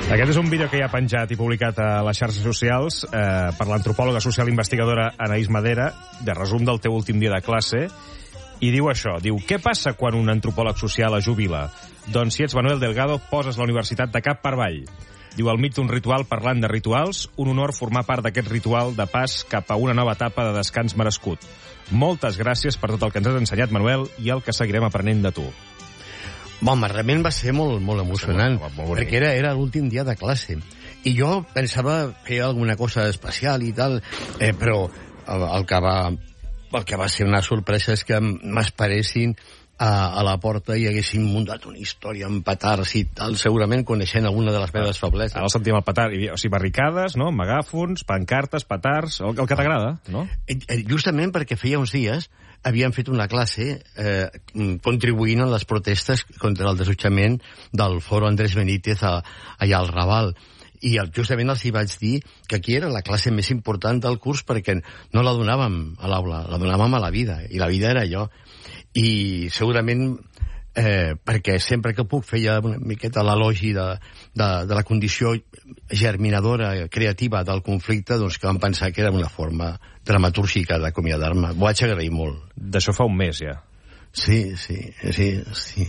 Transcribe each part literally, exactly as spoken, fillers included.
Aquest és un vídeo que ja ha penjat i publicat a les xarxes socials eh, per l'antropòloga social investigadora Anaïs Madera, de resum del teu últim dia de classe, i diu això, diu, què passa quan un antropòleg social es jubila? Doncs si ets Manuel Delgado, poses la universitat de cap per avall. Diu, al mig d'un ritual parlant de rituals, un honor formar part d'aquest ritual de pas cap a una nova etapa de descans merescut. Moltes gràcies per tot el que ens has ensenyat, Manuel, i el que seguirem aprenent de tu. Bon, realment va ser molt, molt emocionant, molt, molt perquè era, era l'últim dia de classe. I jo pensava fer alguna cosa especial i tal, eh, però el, el, que va, el que va ser una sorpresa és que m'esperessin a, a la porta i haguessin muntat una història amb petards i tal, segurament coneixent alguna de les meves febleses. Ara el sentim el petard, o sigui, barricades, no? Megàfons, pancartes, petards, el, el que t'agrada, no? Justament perquè feia uns dies havien fet una classe eh, contribuint a les protestes contra el desallotjament del foro Andrés Benítez a, allà al Raval. I justament els hi vaig dir que aquí era la classe més important del curs perquè no la donàvem a l'aula, la donàvem a la vida, i la vida era allò. I segurament eh, perquè sempre que puc feia una miqueta l'elogi de, de, de la condició germinadora, creativa del conflicte, doncs que vam pensar que era una forma dramatúrgica d'acomiadar-me. Ho vaig agrair molt. D'això fa un mes, ja. Sí, sí, sí, sí.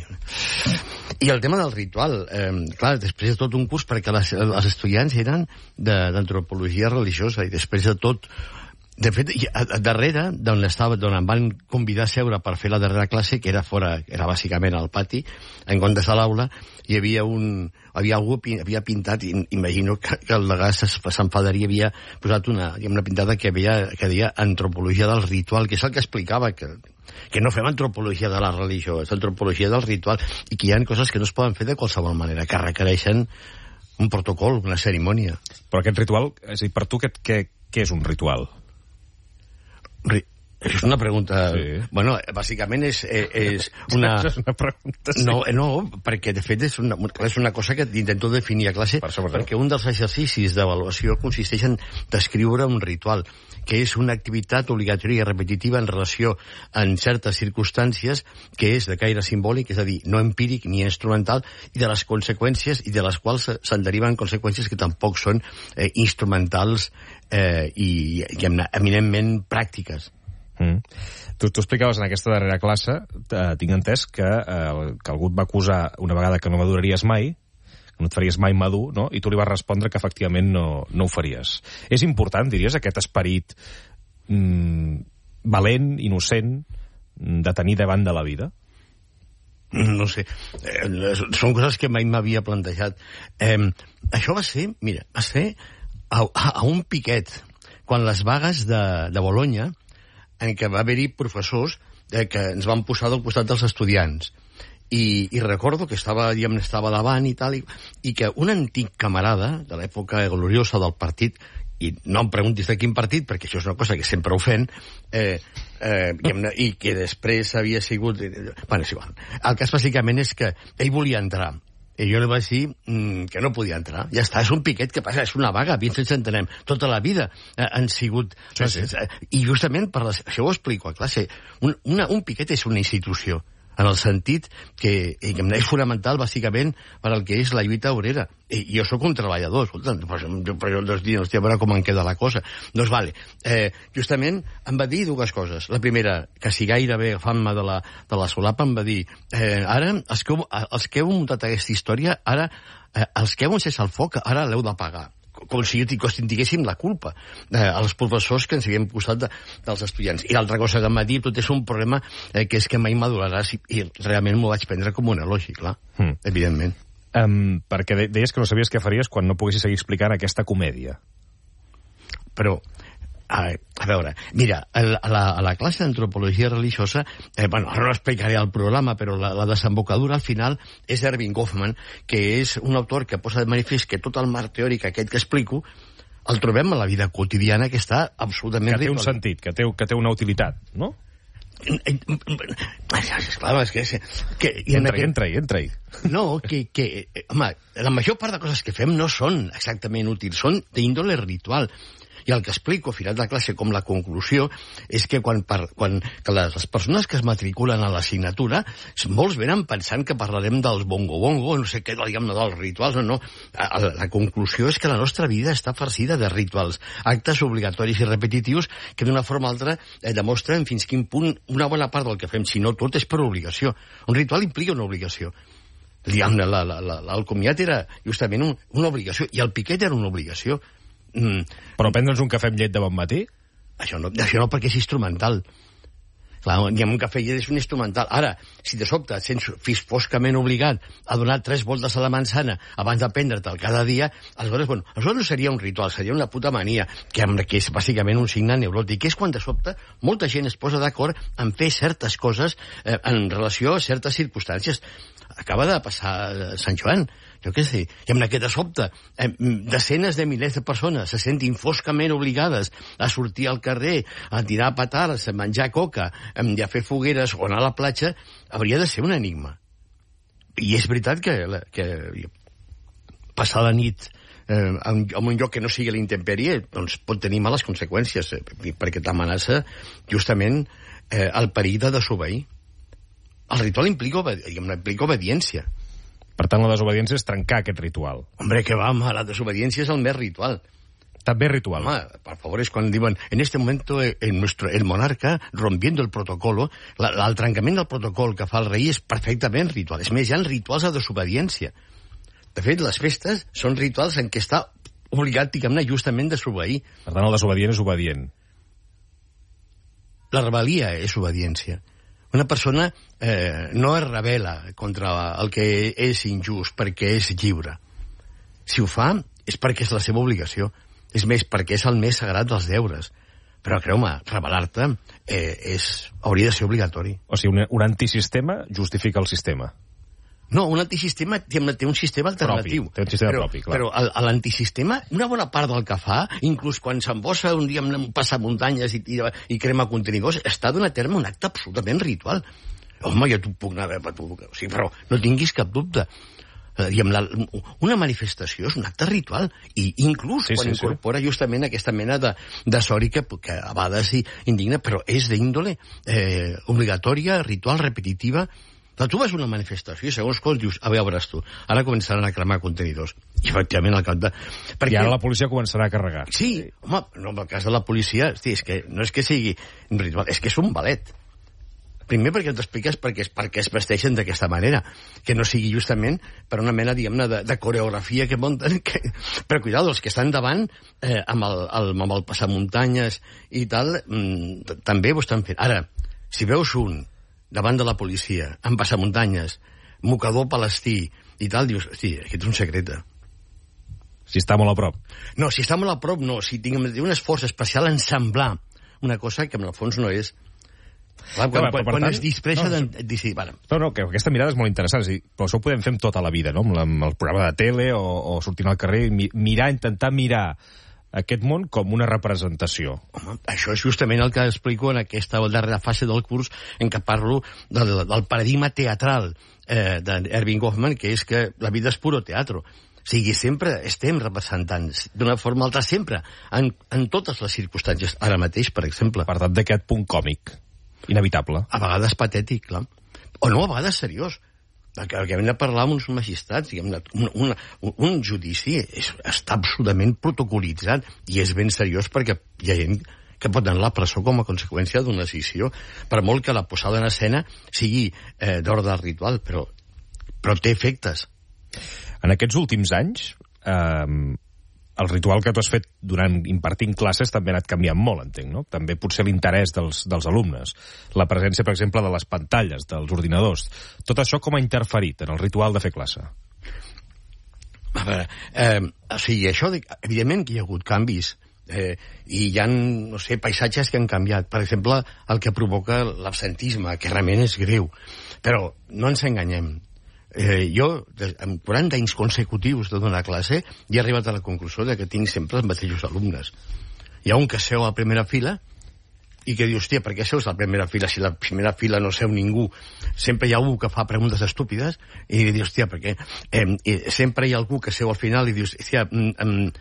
I el tema del ritual, eh, clar, després de tot un curs, perquè les, els estudiants eren d'antropologia religiosa, i després de tot... De fet, a, a darrere, d'on estava, d'on em van convidar a seure per fer la darrera classe, que era fora, era bàsicament al pati, en comptes de l'aula, hi havia un... Havia algú havia pintat, i imagino que, que el degà s'enfadaria, havia posat una, una pintada que, havia, que deia antropologia del ritual, que és el que explicava, que, que no fem antropologia de la religió, és antropologia del ritual, i que hi ha coses que no es poden fer de qualsevol manera, que requereixen un protocol, una cerimònia. Però aquest ritual, és a dir, per tu, què, què, què és un ritual? És una pregunta... Sí. Bueno, bàsicament és, és una... és una pregunta, sí. No, no, perquè de fet és una, és una cosa que intento definir a classe, per això, per perquè un dels exercicis d'avaluació consisteix en descriure un ritual, que és una activitat obligatòria i repetitiva en relació en certes circumstàncies, que és de caire simbòlic, és a dir, no empíric ni instrumental, i de les conseqüències, i de les quals se'n deriven conseqüències que tampoc són eh, instrumentals eh, i, i eminentment pràctiques. Mm. Tu, tu explicaves en aquesta darrera classe, eh, tinc entès que, eh, que algú et va acusar una vegada que no maduraries mai, que no et faries mai madur, no? I tu li vas respondre que efectivament no, no ho faries. És important, diries, aquest esperit mm, valent, innocent, de tenir davant de la vida? No sé, eh, són coses que mai m'havia plantejat. Eh, això va ser, mira, va ser a, a, a un piquet, quan les vagues de, de Bolonya, en què va haver-hi professors eh, que ens van posar del costat dels estudiants. I, i recordo que estava, diguem, estava davant i tal, i, i que un antic camarada de l'època gloriosa del partit, i no em preguntis de quin partit, perquè això és una cosa que sempre ofèn, eh, eh, i que després havia sigut... Bueno, és igual. El cas bàsicament és que ell volia entrar, i jo li vaig dir mm, que no podia entrar. Ja està, és un piquet que passa, és una vaga, bien ens entenem. Tota la vida eh, han sigut... Sí, sí. Eh, I justament, per les, això ho explico a classe, un, una, un piquet és una institució, en el sentit que eh, és fonamental, bàsicament, per al que és la lluita obrera. I jo sóc un treballador, escolta, però jo dos dies, hòstia, a veure com em queda la cosa. Doncs vale, eh, justament em va dir dues coses. La primera, que si gairebé agafant-me de la, de la solapa, em va dir, eh, ara, els que, els que heu muntat aquesta història, ara, eh, els que heu encès el foc, ara l'heu de pagar. Com si en diguéssim la culpa eh, als professors que ens havíem posat de, dels estudiants. I l'altra cosa que em va dir, tot és un problema eh, que és que mai maduraràs, i, i realment m'ho vaig prendre com un elogi, clar, mm. evidentment. Um, perquè de, deies que no sabies què faries quan no poguessis seguir explicant aquesta comèdia. Però, a, a veure, mira, a la, a la classe d'antropologia religiosa, eh, bueno, ara no explicaré el programa, però la, la desembocadura al final és Erving Goffman, que és un autor que posa de manifest que tot el marc teòric aquest que explico el trobem a la vida quotidiana, que està absolutament... Que té un sentit, que té, que té una utilitat, no? Clar, és que... que entra-hi, entra-hi, entra-hi. No, que, que... Home, la major part de coses que fem no són exactament útils, són d'índole ritual. I el que explico a final de classe com la conclusió és que quan, par, quan que les, les persones que es matriculen a l'assignatura, molts venen pensant que parlarem dels bongo-bongo, no sé què, diguem-ne, dels rituals, no, no. La, la conclusió és que la nostra vida està farcida de rituals, actes obligatoris i repetitius que d'una forma o altra eh, demostren fins quin punt una bona part del que fem, si no tot, és per obligació. Un ritual implica una obligació. Diguem-ne, el comiat era justament un, una obligació, i el piquet era una obligació. Mm. Però prendre'ns un cafè amb llet de bon matí? Això no, això no, perquè és instrumental. Clar, diguem, un cafè i llet és un instrumental. Ara, si de sobte et sents foscament obligat a donar tres voltes a la manzana abans de prendre-te'l cada dia, aleshores, bueno, això no seria un ritual, seria una puta mania, que, que és bàsicament un signe neuròtic, que és quan de sobte molta gent es posa d'acord en fer certes coses eh, en relació a certes circumstàncies. Acaba de passar Sant Joan, jo què sé, i amb aquest de sobte eh, desenes de milers de persones se sentin foscament obligades a sortir al carrer, a tirar petards, a menjar coca, eh, i a fer fogueres o anar a la platja, hauria de ser un enigma. I és veritat que, que passar la nit eh, en, en un lloc que no sigui la intempèrie doncs pot tenir males conseqüències, eh, perquè t'amenaça justament eh, el perill de desobeir. El ritual implica, implica obediència. Per tant, la desobediència és trencar aquest ritual. Hombre, que va, la desobediència és el més ritual. També ritual. Home, per favor, és quan diuen en este momento en nuestro, el monarca rompiendo el protocolo, la, la, el trencament del protocol que fa el rei és perfectament ritual. És més, hi ha rituals de desobediència. De fet, les festes són rituals en què està obligat, diguem-ne, justament desobeir. Per tant, el desobedient és obedient. La rebel·lia és obediència. Una persona eh, no es rebel·la contra el que és injust perquè és lliure. Si ho fa, és perquè és la seva obligació. És més, perquè és el més sagrat dels deures. Però, creu-me, rebel·lar-te eh, és, hauria de ser obligatori. O sigui, un, un antisistema justifica el sistema. No, un antisistema té un sistema alternatiu. Propi, té un sistema però, propi, clar. Però l'antisistema, una bona part del que fa, inclús quan s'embossa un dia amb passamuntanyes i, i, i crema contenidors, està donat a terme un acte absolutament ritual. Home, jo t'ho puc anar a veure, o sigui, però no tinguis cap dubte. Eh, la, una manifestació és un acte ritual, i inclús sí, quan sí, incorpora sí. justament aquesta mena de, de sori que, que a vegades indigna, però és d'índole eh, obligatòria, ritual, repetitiva. Però tu vas a una manifestació i segons com dius, a veure, tu, ara començaran a cremar contenidors. I efectivament al cap de... Perquè... I ara la policia començarà a carregar. Sí, home, no, en el cas de la policia, hosti, és que no és que sigui un ritual, és que és un ballet. Primer perquè t'expliques perquè, perquè es vesteixen d'aquesta manera, que no sigui justament per una mena, diguem-ne, de, de coreografia que munten, que... però cuidado, els que estan davant, eh, amb, el, el, amb el passamuntanyes i tal, mmm, també ho estan fent. Ara, si veus un davant de la policia, amb passamuntanyes, mocador palestí i tal, dius, hosti, aquest és un secreta. Si està molt a prop. No, si està molt a prop, no. Si tinc un esforç especial en semblar una cosa que en el fons no és. Clar, quan, quan, quan tant, es dispressa... No, de... sí, bueno. no, no, que aquesta mirada és molt interessant. És dir, però això ho podem fer tota la vida, no? Amb, la, amb el programa de tele o, o sortint al carrer, mirar, intentar mirar aquest món com una representació. Home, això és justament el que explico en aquesta darrera fase del curs en què parlo del, del paradigma teatral eh, d'Erving Goffman, que és que la vida és puro teatro. O sigui, sempre estem representant d'una forma o altra, sempre, en, en totes les circumstàncies. Ara mateix, per exemple. Per tant, d'aquest punt còmic, inevitable. A vegades patètic, clar. O no, a vegades seriós. Que, que hem de parlar amb uns magistrats, diguem, un, un, un judici és, està absolutament protocolitzat i és ben seriós perquè hi ha gent que pot anar a la presó com a conseqüència d'una decisió, per molt que la posada en escena sigui eh, d'ordre ritual, però, però té efectes. En aquests últims anys, eh, el ritual que tu has fet durant impartint classes també ha anat canviant molt, entenc, no? També potser l'interès dels, dels alumnes, la presència, per exemple, de les pantalles, dels ordinadors. Tot això com ha interferit en el ritual de fer classe? A veure, eh, o sigui, això, evidentment que hi ha hagut canvis, eh, i hi ha, no sé, paisatges que han canviat. Per exemple, el que provoca l'absentisme, que realment és greu. Però no ens enganyem. Eh, jo, amb quaranta anys consecutius de donar classe, he arribat a la conclusió de que tinc sempre els mateixos alumnes. Hi ha un que seu a primera fila i que diu, hòstia, per què seus a la primera fila si la primera fila no seu ningú? Sempre hi ha algú que fa preguntes estúpides i diu, hòstia, perquè eh, sempre hi ha algú que seu al final i dius, hòstia, mm, mm,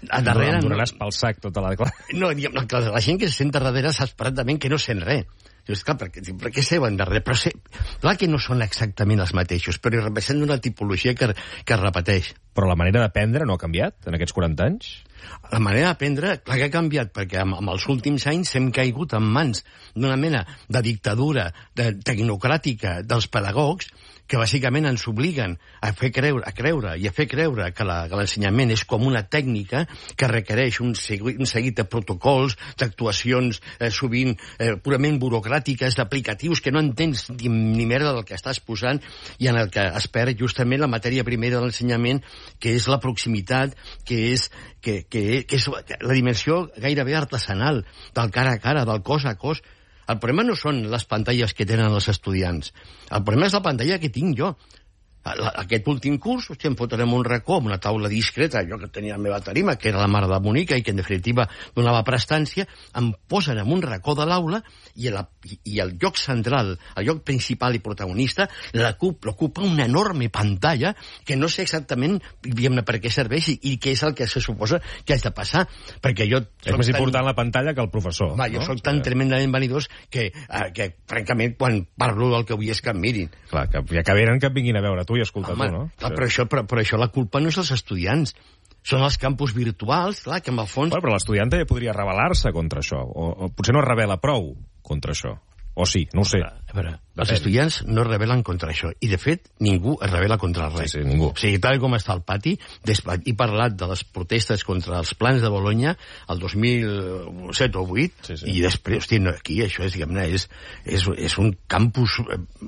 a darrere... Em donaràs pel sac tota la... No, diguem, la, la gent que se sent darrere saps perfectament que no sent res. Dius, clar, per, per què seuen darrere? Però sé, clar que no són exactament els mateixos, però representen una tipologia que, que es repeteix. Però la manera d'aprendre no ha canviat en aquests quaranta anys? La manera d'aprendre, clar que ha canviat, perquè amb, amb els últims anys hem caigut en mans d'una mena de dictadura de, tecnocràtica dels pedagogs que bàsicament ens obliguen a fer creure, a creure i a fer creure que l'ensenyament és com una tècnica que requereix un, segui, un seguit de protocols, d'actuacions eh, sovint eh, purament burocràtiques, d'aplicatius que no entens ni, ni merda del que estàs posant i en el que es perd justament la matèria primera de l'ensenyament, que és la proximitat, que és, que, que, que és la dimensió gairebé artesanal del cara a cara, del cos a cos. El problema no són les pantalles que tenen els estudiants. El problema és la pantalla que tinc jo. Aquest últim curs, hòstia, em fotrem un racó amb una taula discreta, jo que tenia la meva tarima, que era la mare de Bonica i que en definitiva donava prestància, em posen en un racó de l'aula i, la, i el lloc central, el lloc principal i protagonista, l'ocupa una enorme pantalla que no sé exactament per què serveix i, i què és el que se suposa que has de passar, perquè jo... És més tan... important la pantalla que el professor. Va, jo no? soc tan sí. tremendament vanidós que, eh, que, francament, quan parlo del que vull és que em mirin. Clar, que ja que venen que vinguin a veure tu i escolta Home, tu, no? Clar, però, això, però, però això la culpa no és dels estudiants. Són els campus virtuals, clar, que en el fons... Bueno, però l'estudiant també podria rebel·lar-se contra això, o, o potser no es rebel·la prou contra això. O sí, no ho sé. A veure, els estudiants no es rebel·len contra això. I, de fet, ningú es rebel·la contra res. Sí, sí, ningú. O sigui, tal com està el pati, he parlat de les protestes contra els plans de Bologna el dos mil set o vuit, sí, sí. I després, hosti, no, aquí això és, diguem-ne, és, és, és un campus,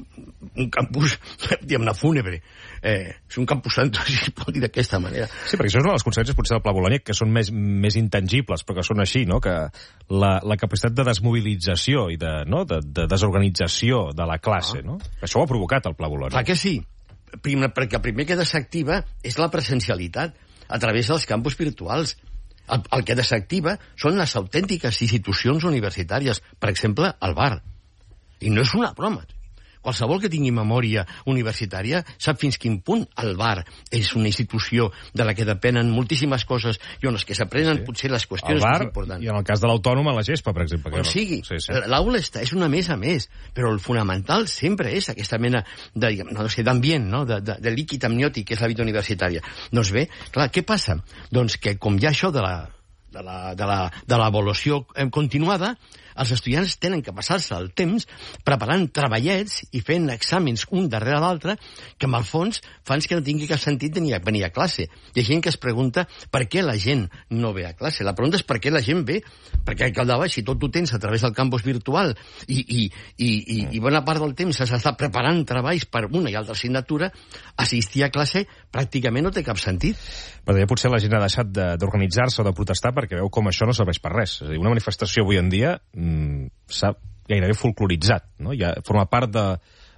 un campus, diguem-ne, fúnebre. Eh, és un campus santo, si es pot dir d'aquesta manera. Sí, perquè això és una de les conseqüències potser del Pla Bologna, que són més, més intangibles, però que són així, no? Que la, la capacitat de desmobilització i de, no? de, de desorganització de la classe, ah. no? Això ho ha provocat el Pla Bologna. Clar que sí, primer, perquè el primer que desactiva és la presencialitat a través dels campus virtuals. El, el que desactiva són les autèntiques institucions universitàries, per exemple, el bar. I no és una broma. Qualsevol que tingui memòria universitària sap fins quin punt el bar és una institució de la que depenen moltíssimes coses i on les que s'aprenen sí. potser les qüestions bar, més importants. I en el cas de l'autònoma, la gespa, per exemple. On sigui, sí, sí. l'aula és una més a més, però el fonamental sempre és aquesta mena de, no sé, d'ambient, no? de, de, de líquid amniòtic que és la vida universitària. Doncs bé, clar, què passa? Doncs que com hi ha això de la de la, de la, de l'evolució continuada, els estudiants tenen que passar-se el temps preparant treballets i fent exàmens un darrere l'altre que, en el fons, fan que no tingui cap sentit venir a, venir a classe. Hi ha gent que es pregunta per què la gent no ve a classe. La pregunta és per què la gent ve, perquè al davall, si tot ho tens a través del campus virtual i, i, i, i, i bona part del temps has d'estar preparant treballs per una i altra assignatura, assistir a classe pràcticament no té cap sentit. Però ja potser la gent ha deixat d'organitzar-se o de protestar perquè veu com això no serveix per res. És a dir, una manifestació avui en dia s'ha gairebé folcloritzat, no? Ja forma part de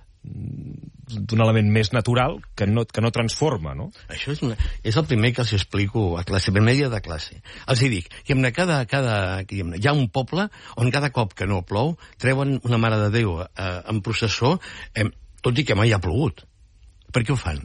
d'un element més natural que no, que no transforma, no? Això és, una, és el primer que els explico a classe, primer dia de classe. Els hi dic, que cada, cada, que hi ha un poble on cada cop que no plou treuen una Mare de Déu eh, en processó, eh, tot i que mai ha plogut. Per què ho fan?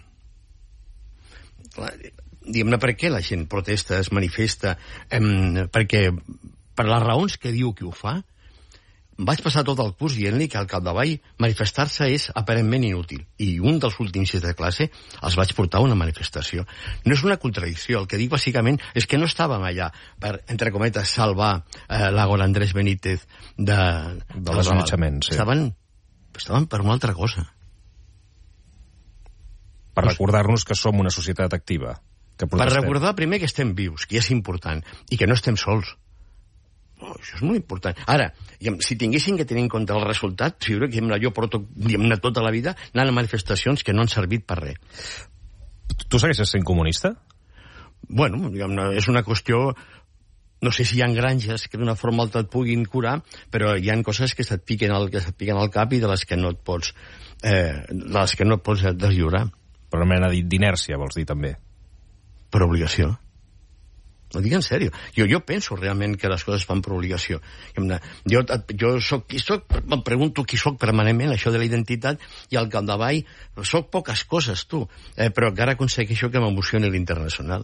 Diguem-ne, per què la gent protesta, es manifesta? Eh, perquè, per les raons que diu que ho fa, vaig passar tot el curs dient-li que al capdavall manifestar-se és aparentment inútil. I un dels últims sis de classe els vaig portar a una manifestació. No és una contradicció. El que dic bàsicament és que no estàvem allà per, entre cometes, salvar eh, l'Àgora Andrés Benítez de, de, de l'assetjament. Sí. Estaven, estaven per una altra cosa. Per recordar-nos que som una societat activa. Que per recordar primer que estem vius, que és important, i que no estem sols. Oh, això és molt important. Ara, si tinguessin que tenir en compte el resultat, si jo, jo porto tota la vida anant a manifestacions que no han servit per res. Tu segueixes sent comunista? Bueno, és una qüestió... No sé si hi ha granges que d'una forma o altra et puguin curar, però hi ha coses que se't piquen al, que se't piquen al cap i de les que no et pots, eh, de les que no et pots deslliurar. Per una mena d'inèrcia, vols dir, també? Per obligació. Ho dic en sèrio. Jo, jo penso realment que les coses fan per obligació. Jo, jo soc qui soc, em pregunto qui soc permanentment, això de la identitat, i al capdavall soc poques coses, tu, eh, però encara aconsegueixo que m'emocioni l'internacional.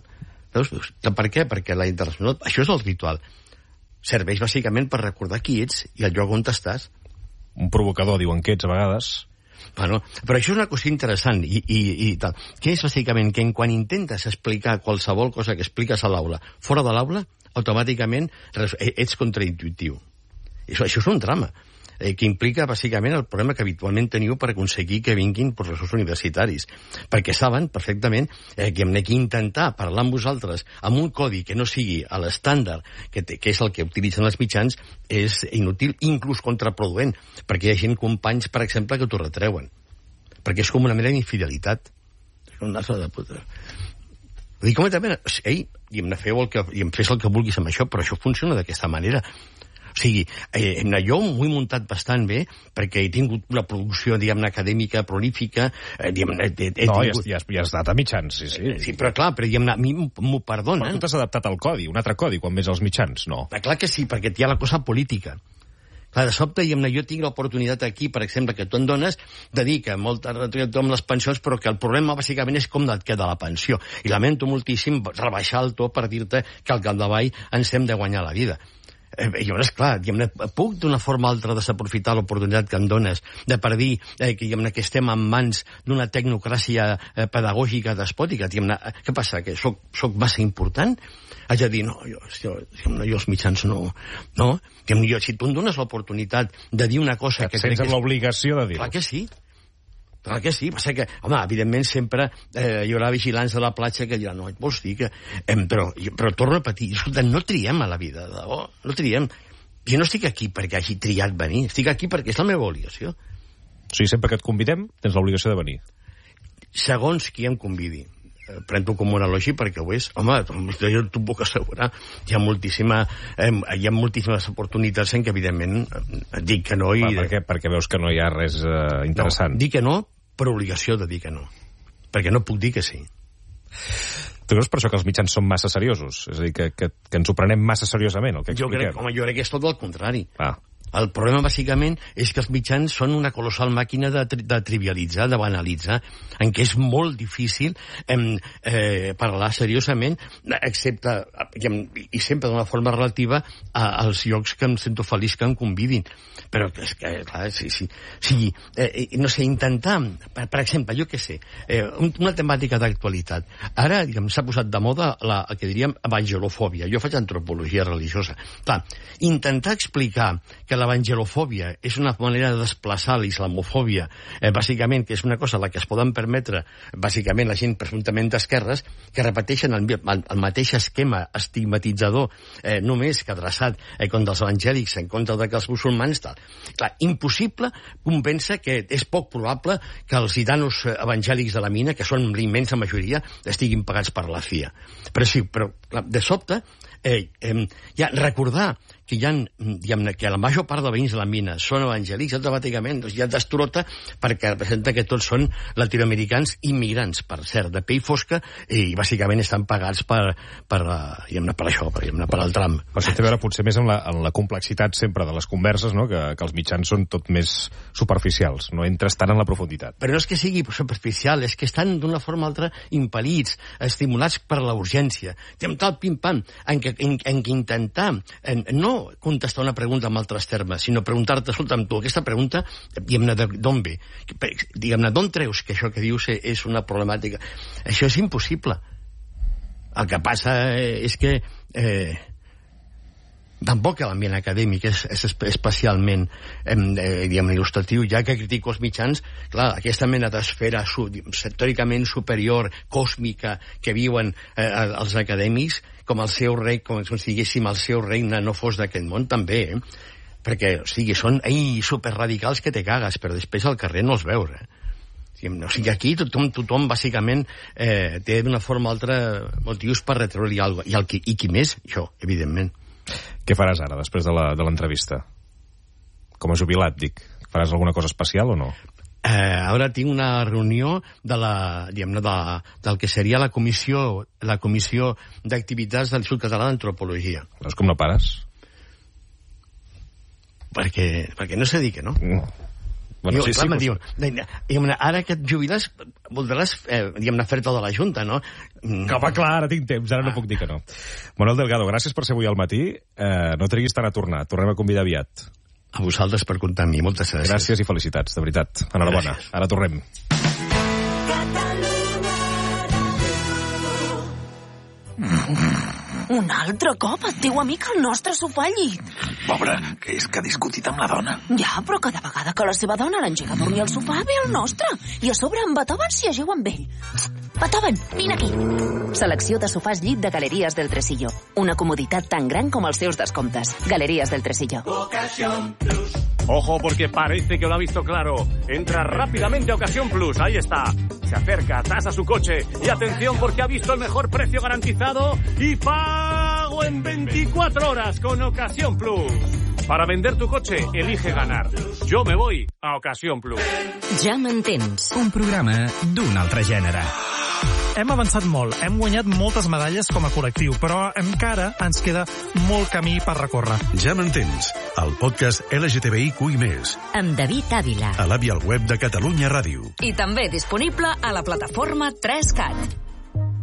Veus? Per què? Perquè la internacional... Això és el ritual. Serveix bàsicament per recordar qui ets i el lloc on estàs. Un provocador, diuen que ets, a vegades. Bueno, però això és una cosa interessant i, i, i tal. Que és bàsicament que quan intentes explicar qualsevol cosa que expliques a l'aula, fora de l'aula, automàticament ets contraintuitiu. Això, això és un drama. Eh, que implica, bàsicament, el problema que habitualment teniu per aconseguir que vinguin professors universitaris. Perquè saben perfectament eh, que hem d'intentar parlar amb vosaltres amb un codi que no sigui a l'estàndard, que, té, que és el que utilitzen els mitjans, és inútil, inclús contraproduent, perquè hi ha gent, companys, per exemple, que t'ho retreuen. Perquè és com una mera d'infidelitat. És un nazo de puta. Vull dir, com també, ei, i em feu el que, i em fes el que vulguis amb això, però això funciona d'aquesta manera. O sigui, eh, jo m'ho he muntat bastant bé perquè he tingut una producció, diguem-ne, acadèmica, prolífica. Eh, diguem-ne, he, he no, tingut... ja, has, ja has dat a mitjans, sí, sí. Sí, però clar, però diguem-ne, a mi m'ho perdonen. Però tu t'has adaptat al codi, un altre codi, quan ves als mitjans, no? Ah, clar que sí, perquè hi ha la cosa política. Clar, de sobte, diguem-ne, jo tinc l'oportunitat aquí, per exemple, que tu em dones, de dir que molta retribució amb les pensions, però que el problema, bàsicament, és com et queda la pensió. I lamento moltíssim rebaixar el to per dir-te que al capdavall ens hem de guanyar la vida. Eh, llavors, clar, puc d'una forma o altra desaprofitar l'oportunitat que em dones de per dir eh, que, que estem en mans d'una tecnocràcia eh, pedagògica despòtica? Eh, què passa? Que soc, soc massa important? Haig de dir, no, jo, jo, jo els mitjans no... no? Jo, si tu em dones l'oportunitat de dir una cosa... Que que tens és... l'obligació de dir-ho. Clar que sí. Clar que sí, passa que, home, evidentment sempre eh, hi haurà vigilants de la platja que diran, no, et vols dir que... Eh, però, però torno a repetir, escolta, no triem a la vida, de debò, no triem. Jo no estic aquí perquè hagi triat venir, estic aquí perquè és la meva obligació. O sigui, sempre que et convidem, tens l'obligació de venir. Segons qui em convidi. Eh, Pren-ho com un elogi perquè ho és. Home, jo t'ho puc assegurar. Hi ha moltíssima, eh, hi ha moltíssimes oportunitats en què, evidentment, eh, dic que no. I... Va, per què? Perquè veus que no hi ha res eh, interessant. No, dic que no, per obligació de dir que no. Perquè no puc dir que sí. Tu creus per això que els mitjans són massa seriosos? És a dir, que, que, que ens ho prenem massa seriosament, el que expliquem? Jo crec, home, jo crec que és tot el contrari. Ah. El problema, bàsicament, és que els mitjans són una colossal màquina de, tri de trivialitzar, de banalitzar, en què és molt difícil eh, eh, parlar seriosament, excepte, i, i sempre d'una forma relativa, a, als llocs que em sento feliç que em convidin. Però, és que, clar, sí, sí, sí eh, no sé, intentar, per, per exemple, jo què sé, eh, una temàtica d'actualitat. Ara, s'ha posat de moda la, el que diríem evangelofòbia. Jo faig antropologia religiosa. Clar, intentar explicar que l'evangelofòbia és una manera de desplaçar l'islamofòbia, eh, bàsicament, que és una cosa a la que es poden permetre, bàsicament, la gent presumptament d'esquerres, que repeteixen el, el, el mateix esquema estigmatitzador, eh, només que adreçat eh, contra els evangèlics en contra de que els musulmans, tal. Clar, impossible convèncer que és poc probable que els gitanos evangèlics de la mina, que són l'immensa majoria, estiguin pagats per la C I A. Però sí, però clar, de sobte, eh, eh, ja recordar que hi ha, diguem-ne, que la major part de veïns de la mina són evangèlics, automàticament doncs, ja destrota perquè representa que tots són latinoamericans immigrants, per cert, de pell fosca, i bàsicament estan pagats per, per, diguem-ne, per això, per, diguem-ne, per al tram. Però això té a veure potser més amb la, amb la complexitat sempre de les converses, no? que, que els mitjans són tot més superficials, no entres tant en la profunditat. Però no és que sigui superficial, és que estan d'una forma o altra impel·lits, estimulats per la urgència. Tem tal pim-pam, en què, en, en què intentar, en, no contestar una pregunta amb altres termes, sinó preguntar-te, escolta'm, tu, aquesta pregunta, diguem-ne, d'on ve? Diguem-ne, d'on treus que això que dius és una problemàtica? Això és impossible. El que passa és que eh, tampoc l'ambient acadèmic és, és especialment eh, diguem, il·lustratiu, ja que critico els mitjans, clar, aquesta mena d'esfera su, teòricament superior, còsmica, que viuen eh, els acadèmics, com el seu rei, com si diguéssim el seu regne no fos d'aquest món, també, eh? Perquè, o sigui, són ei, superradicals que te cagues, però després al carrer no els veus, eh? O sigui, aquí tothom, tothom bàsicament, eh, té d'una forma o altra motius per retreure-li alguna cosa. I, el qui, I qui més? Jo, evidentment. Què faràs ara, després de l'entrevista? Com a jubilat, dic. Faràs alguna cosa especial o no? Eh, ara tinc una reunió de la, diguem-ne, de, del que seria la comissió la comissió d'activitats de l'Institut Català d'Antropologia. Veus com no pares? Perquè, perquè no sé dir que no. Mm. Bueno, sí, clar, sí, diu, diguem-ne, ara que et jubiles voldràs, eh, diguem-ne, fer-te de la Junta, no? Que va, clar, ara tinc temps, ara ah. no puc dir que no. Manuel Delgado, gràcies per ser avui al matí. Eh, no triguis tant a tornar, tornem a convidar aviat. A vosaltres per comptar amb mi, moltes gràcies. Gràcies i felicitats, de veritat. Enhorabona, gràcies. Ara tornem. Un altre cop et diu amic al nostre sofà al llit. Pobre, que és que ha discutit amb la dona. Ja, però cada vegada que la seva dona l'engega a dormir al sofà ve el nostre. I a sobre en Beethoven s'hi ajeu amb ell. Beethoven, vine aquí. Selecció de sofàs llit de Galeries del Tresillo. Una comoditat tan gran com els seus descomptes. Galeries del Tresillo. Ocasión Plus. Ojo, porque parece que lo ha visto claro. Entra rápidamente a Ocasión Plus. Ahí está. Se acerca, tasa su coche. Y atención, porque ha visto el mejor precio garantizado y pago en veinticuatro horas con Ocasión Plus. Para vender tu coche, elige ganar. Yo me voy a Ocasión Plus. Ja m'entens. Un programa d'un altre gènere. Hem avançat molt, hem guanyat moltes medalles com a col·lectiu, però encara ens queda molt camí per recórrer. Ja m'entens, el podcast L G T B I Q i més. Amb David Ávila. A l'àvia al web de Catalunya Ràdio. I també disponible a la plataforma tres cat.